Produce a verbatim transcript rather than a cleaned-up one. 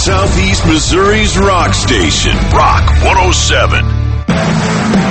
Southeast Missouri's rock station, Rock one oh seven.